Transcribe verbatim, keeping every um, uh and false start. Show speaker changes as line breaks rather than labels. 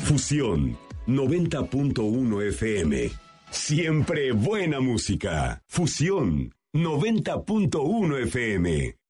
Fusión noventa punto uno F M. Siempre buena música. Fusión noventa punto uno F M.